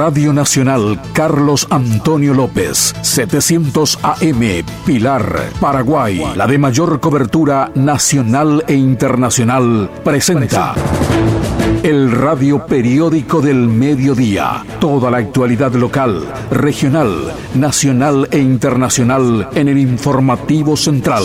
Radio Nacional Carlos Antonio López, 700 AM, Pilar, Paraguay, la de mayor cobertura nacional e internacional, presenta el radio periódico del mediodía. Toda la actualidad local, regional, nacional e internacional en el informativo central.